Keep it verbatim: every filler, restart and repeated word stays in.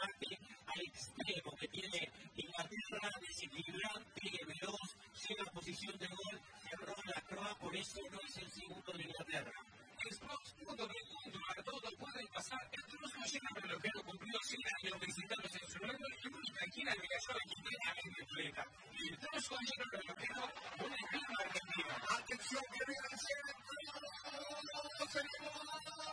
ataque al extremo que tiene Inglaterra, desequilibrante, veloz, llega a posición de gol, cerró la croa, por eso no es el segundo.